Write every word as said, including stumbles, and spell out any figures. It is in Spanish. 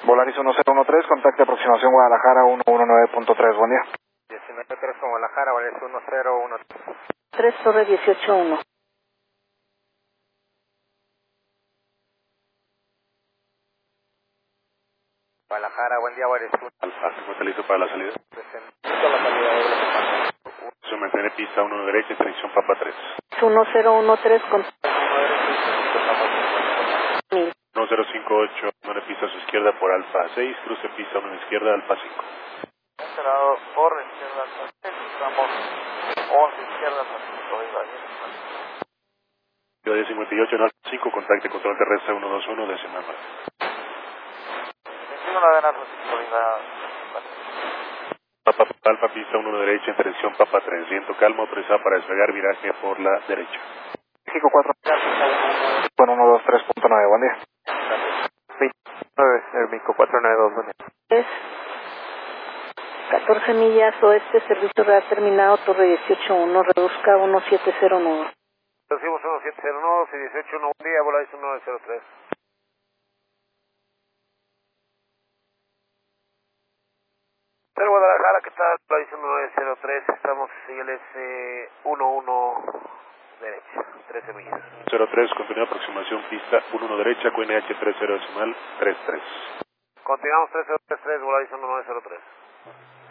Volaris uno cero uno tres, contacte aproximación Guadalajara uno uno nueve punto tres, buen día. diecinueve tres con Guadalajara, Volaris uno cero uno tres. tres Torre dieciocho uno. Guadalajara, buen día, Volaris uno. Alfa, ¿se encuentra listo para la salida? Presento la salida de Se mantiene pista uno derecha, dirección Papa tres. uno cero uno tres con uno cero cinco ocho, mantiene pista a su izquierda por Alfa seis, cruce pista uno a la izquierda, Alfa cinco. Cerrado por la izquierda, estamos once izquierda, diez cincuenta y ocho, en Alfa cinco, contacte control terrestre uno dos uno, decimal. veintiuno la vena, autoridad. Papa Alfa, pista uno derecha, en dirección Papa tres, viento calmo, autorizada para despegar, viraje por la derecha. México cuatro, bueno, uno dos tres punto nueve, buen día. veintinueve, el Mico cuatro nueve dos, buen día. es catorce millas oeste, servicio real terminado, Torre dieciocho uno, reduzca uno siete cero nueve. Recibimos uno siete cero nueve y dieciocho uno, buen día, Volaris uno nueve cero tres. Pero Guadalajara, ¿qué tal? Volaris uno nueve cero tres, estamos en el S uno uno derecha, trece millas. cero tres, continúa aproximación pista uno uno derecha, Q N H tres cero decimal tres tres. Continuamos tres cero tres tres, Volaris uno nueve cero tres.